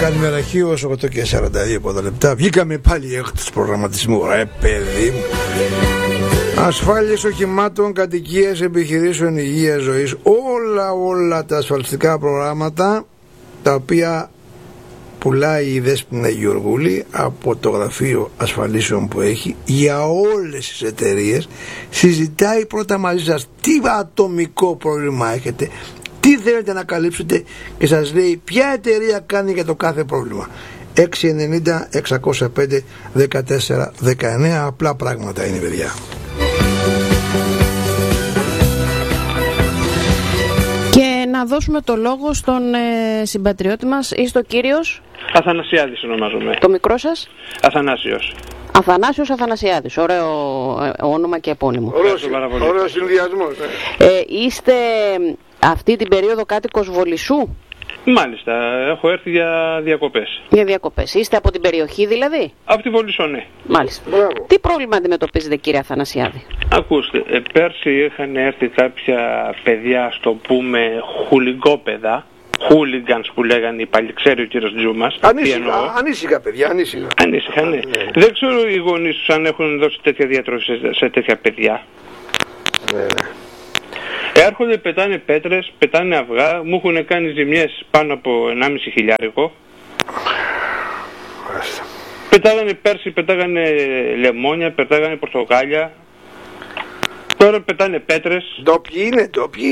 Καλημέρα Χίος, 8 και 42 λεπτά. Βγήκαμε πάλι εκτός προγραμματισμού. Παιδί μου. Ασφάλειες οχημάτων, κατοικίες, επιχειρήσεων, υγείας, ζωής. Όλα τα ασφαλιστικά προγράμματα τα οποία πουλάει η Δέσποινα Γεωργούλη από το γραφείο ασφαλίσεων που έχει για όλες τις εταιρείες. Συζητάει πρώτα μαζί σας τι ατομικό πρόβλημα έχετε, τι θέλετε να καλύψετε και σας λέει ποια εταιρεία κάνει για το κάθε πρόβλημα. 690-605-14-19. Απλά πράγματα είναι, παιδιά. Και να δώσουμε το λόγο στον συμπατριώτη μας. Είστε ο κύριος Αθανασιάδης ονομάζομαι. Το μικρό σας? Αθανάσιος. Αθανάσιος Αθανασιάδης. Ωραίο όνομα και επώνυμο. Ωραίος συνδυασμός. Είστε αυτή την περίοδο κάτοικος Βολισσού? Μάλιστα, έχω έρθει για διακοπές. Για διακοπές. Είστε από την περιοχή δηλαδή? Από τη Βολισσό, ναι. Μάλιστα. Μπράβο. Τι πρόβλημα αντιμετωπίζετε, κύριε Αθανασιάδη? Ακούστε, πέρσι είχαν έρθει κάποια παιδιά, στο πούμε χουλιγκόπαιδα, hooligans που λέγανε οι παλιοί, ξέρει ο κύριος Τζούμας. Ανήσυχα παιδιά, ανήσυχα. Ανήσυχα, ναι. Δεν ξέρω οι γονείς τους αν έχουν δώσει τέτοια διατροφή σε τέτοια παιδιά. Ναι. Έρχονται, πετάνε πέτρες, πετάνε αυγά, μου έχουν κάνει ζημιές πάνω από 1,5 χιλιάρικο. Πετάγανε πέρσι, πετάγανε λεμόνια, πετάγανε πορτοκάλια. Τώρα πετάνε πέτρες. Ντόπιοι είναι.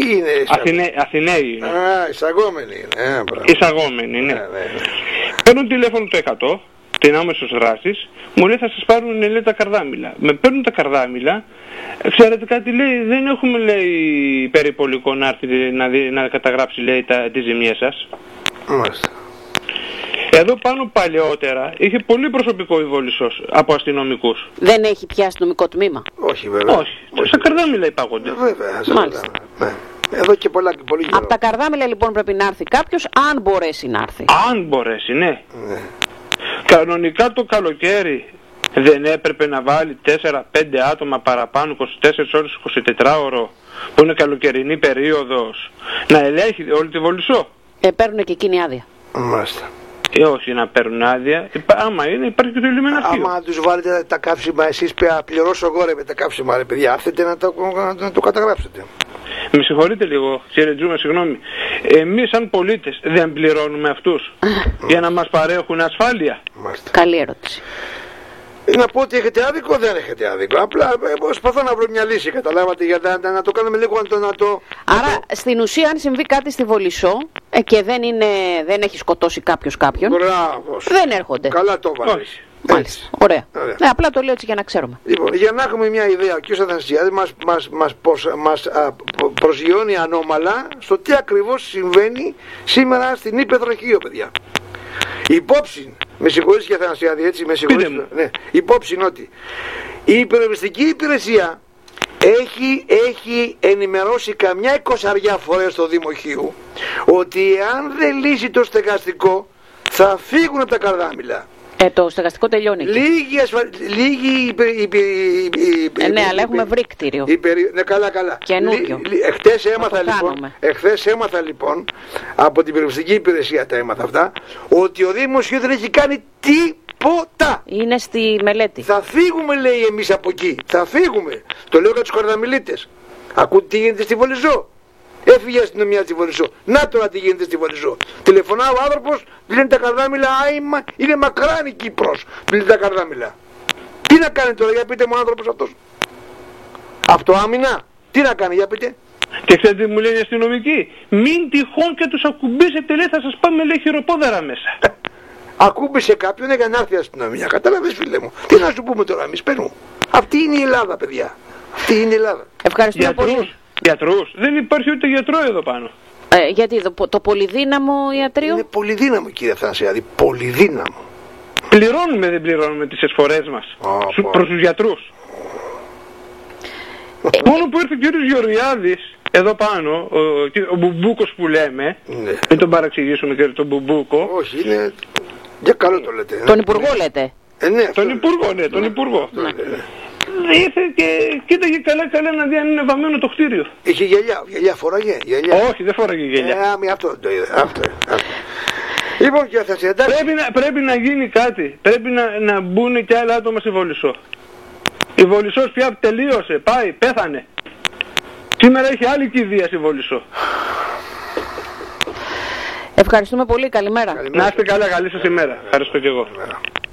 Αθηναίοι είναι. Εισαγόμενοι είναι. Εισαγόμενοι, ναι. Παίρνουν τηλέφωνο το 100, την άμεσος δράσης, μου λέει θα σας πάρουν, λέει, τα καρδάμιλα. Με παίρνουν τα καρδάμιλα, ξέρετε κάτι, λέει, δεν έχουμε, λέει, περιπολικό να έρθει να καταγράψει, λέει, τις ζημίες σας. Μάλιστα. Εδώ πάνω παλαιότερα είχε πολύ προσωπικό η Βολισσός από αστυνομικούς. Δεν έχει πια αστυνομικό τμήμα? Όχι βέβαια. Όχι, στα καρδάμιλα υπάγονται. Βέβαια, μάλιστα. Ναι. Εδώ και πολύ καιρό. Από τα καρδάμιλα λοιπόν πρέπει να έρθει κάποιος, αν μπορέσει να έρθει. Αν μπορέσει, ναι. Κανονικά το καλοκαίρι δεν έπρεπε να βάλει 4-5 άτομα παραπάνω, 24 ώρες, 24ωρο, που είναι καλοκαιρινή περίοδος, να ελέγχει όλη τη Βολισσό? Παίρνουν και εκείνη άδεια. Μάλιστα. Όχι να παίρνουν άδεια, άμα είναι υπάρχει και το λιμεναρχείο. Άμα τους βάλετε τα καύσιμα, εσείς πληρώσω εγώ ρε με τα καύσιμα ρε παιδιά, άφετε να το καταγράψετε. Με συγχωρείτε λίγο, κύριε Τζούμα, συγγνώμη. Εμείς σαν πολίτες δεν πληρώνουμε αυτούς για να μας παρέχουν ασφάλεια? Μάλιστα. Καλή ερώτηση. Να πω ότι έχετε άδικο, δεν έχετε άδικο. Απλά προσπαθώ να βρω μια λύση, καταλάβατε, για να το κάνουμε λίγο Άρα, στην ουσία, αν συμβεί κάτι στη Βολισσό και δεν έχει σκοτώσει κάποιος κάποιον, μπράβος, δεν έρχονται. Καλά το βάλεις. Μάλιστα. Ωραία. Ναι, απλά το λέω έτσι για να ξέρουμε. Λοιπόν, για να έχουμε μια ιδέα, ο κ. Αθανασιάδης μας προσγειώνει ανώμαλα στο τι ακριβώς συμβαίνει σήμερα στην Ήπεθρο Χίο, παιδιά. Υπόψη, με συγχωρείς και Αθανασιάδη, έτσι, με συγχωρείς, ναι, υπόψη είναι ότι η υπερευριστική υπηρεσία έχει ενημερώσει καμιά 20 φορές στο Δήμο Χίου ότι εάν δεν λύσει το στεγαστικό θα φύγουν από τα καρδάμιλα. Το στεγαστικό τελειώνει. Ναι, αλλά έχουμε βρει κτίριο. Ναι, καλά. Καινούριο. Εχθές έμαθα λοιπόν από την περιοριστική υπηρεσία, τα έμαθα αυτά, ότι ο Δήμος Χίου δεν έχει κάνει τίποτα. Είναι στη μελέτη. Θα φύγουμε, λέει, εμείς από εκεί. Θα φύγουμε. Το λέω για τους καρδαμιλίτες. Ακούτε τι γίνεται στη Βολισσό? Έφυγε η αστυνομία στη Βολισσό. Να τώρα τι γίνεται στη Βολισσό. Τηλεφωνά ο άνθρωπος, λένε τα καρδάμιλα, είναι μακράν η Κύπρος. Λένε τα καρδάμιλα. Τι να κάνει τώρα, για πείτε μου, ο άνθρωπος αυτός? Αυτοάμυνα. Τι να κάνει, για πείτε. Και ξέρετε τι μου λέει η αστυνομική? Μην τυχόν και τους ακουμπήσετε, λέει, θα σας πάμε, λέει, χειροπόδαρα μέσα. Ακούμπησε κάποιον για να έρθει η αστυνομία. Κατάλαβες, φίλε μου? Τι να σου πούμε τώρα εμείς, παίρνουμε. Αυτή είναι η Ελλάδα, παιδιά. Αυτή είναι η Ελλάδα. Ευχαριστούμε πολύ. Γιατρούς. Δεν υπάρχει ούτε γιατρό εδώ πάνω. Γιατί το πολυδύναμο ιατρείο? Είναι πολυδύναμο, κύριε Αθανασιάδη. Πολυδύναμο. Πληρώνουμε, δεν πληρώνουμε τις εισφορές μας προς τους γιατρούς? Μόνο που ήρθε ο κύριος Γεωργιάδης εδώ πάνω, ο Μπουμπούκος που λέμε, μην τον παραξηγήσουμε και τον Μπουμπούκο. Όχι, είναι για καλό το λέτε. Τον Υπουργό λέτε? Ναι, τον Υπουργό, ναι, τον Υπουργό. Ήρθε και κοίταγε καλά να δει αν είναι βαμμένο το κτίριο. Είχε γυαλιά φοράγε? Όχι, δεν φοράγε γυαλιά. Αυτό το είδα. Λοιπόν και θα σε εντάξει. Πρέπει να γίνει κάτι. Πρέπει να μπουν και άλλα άτομα στη Βολισσό. Η Βολισσός πια τελείωσε, πάει, πέθανε. Σήμερα έχει άλλη κηδεία στη Βολισσό. Ευχαριστούμε πολύ, καλημέρα. Να είστε καλά, καλή σας ημέρα. Ευχαριστώ και εγώ.